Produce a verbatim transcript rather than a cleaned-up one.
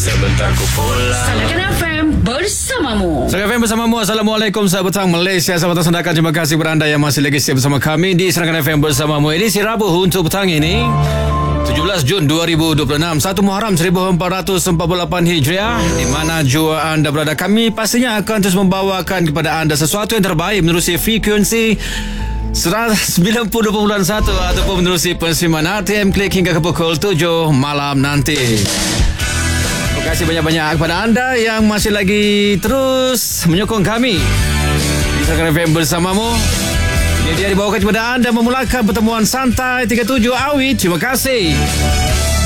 sebentar ku pulang. Salahkan F M bersamamu. Salahkan F M bersamamu. Assalamualaikum sahabat petang Malaysia. Sahabat sandakan, terima kasih kepada anda yang masih lagi setia bersama kami di Salahkan F M bersamamu. Edisi Rabu untuk petang ini tujuh belas Jun dua ribu dua puluh enam, satu Muharram seribu empat ratus empat puluh lapan Hijriah. Di mana jua anda berada, kami pastinya akan terus membawakan kepada anda sesuatu yang terbaik menerusi frekuensi sembilan puluh dua puluh satu ataupun menerusi pensiman R T M Klik hingga ke pukul tujuh malam nanti. Terima kasih banyak-banyak kepada anda yang masih lagi terus menyokong kami di Salahkan F M bersamamu. Ini dia dibawakan kepada anda memulakan pertemuan santai tiga puluh tujuh Awit. Terima kasih.